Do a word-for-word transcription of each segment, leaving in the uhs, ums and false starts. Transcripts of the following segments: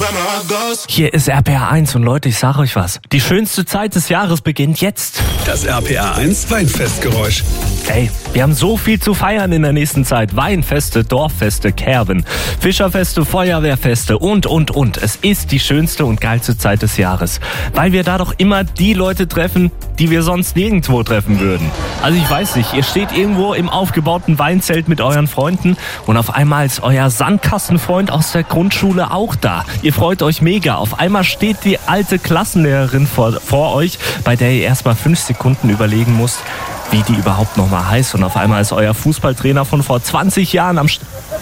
Hier ist R P R eins und Leute, ich sag euch was. Die schönste Zeit des Jahres beginnt jetzt. Das R P R eins Weinfestgeräusch. Ey, wir haben so viel zu feiern in der nächsten Zeit. Weinfeste, Dorffeste, Kerben, Fischerfeste, Feuerwehrfeste und, und, und. Es ist die schönste und geilste Zeit des Jahres. Weil wir da doch immer die Leute treffen, die wir sonst nirgendwo treffen würden. Also ich weiß nicht, ihr steht irgendwo im aufgebauten Weinzelt mit euren Freunden und auf einmal ist euer Sandkastenfreund aus der Grundschule auch da. Ihr freut euch mega. Auf einmal steht die alte Klassenlehrerin vor, vor euch, bei der ihr erst mal fünf Sekunden überlegen müsst, wie die überhaupt noch mal heißt. Und auf einmal ist euer Fußballtrainer von vor zwanzig Jahren am St-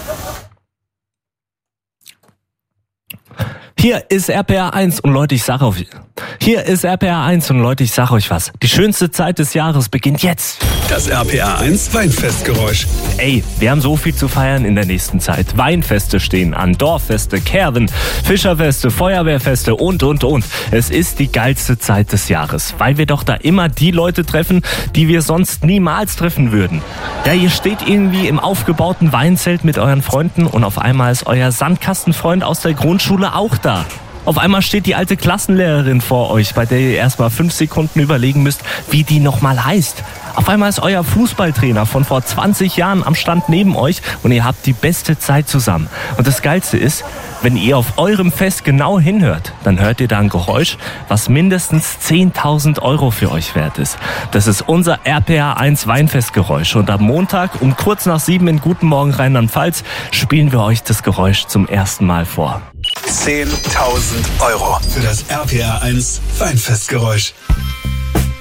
Hier ist R P R eins und Leute, ich sag euch, hier ist R P R eins und Leute, ich sag euch was. Die schönste Zeit des Jahres beginnt jetzt. Das R P R eins Weinfestgeräusch. Ey, wir haben so viel zu feiern in der nächsten Zeit. Weinfeste stehen an, Dorffeste, Kerben, Fischerfeste, Feuerwehrfeste und, und, und. Es ist die geilste Zeit des Jahres, weil wir doch da immer die Leute treffen, die wir sonst niemals treffen würden. Ja, ihr steht irgendwie im aufgebauten Weinzelt mit euren Freunden und auf einmal ist euer Sandkastenfreund aus der Grundschule auch da. Auf einmal steht die alte Klassenlehrerin vor euch, bei der ihr erst mal fünf Sekunden überlegen müsst, wie die nochmal heißt. Auf einmal ist euer Fußballtrainer von vor zwanzig Jahren am Stand neben euch und ihr habt die beste Zeit zusammen. Und das Geilste ist, wenn ihr auf eurem Fest genau hinhört, dann hört ihr da ein Geräusch, was mindestens zehntausend Euro für euch wert ist. Das ist unser R P R eins Weinfestgeräusch. Und am Montag um kurz nach sieben in Guten Morgen Rheinland-Pfalz spielen wir euch das Geräusch zum ersten Mal vor. zehntausend Euro für das R P R eins Weinfestgeräusch.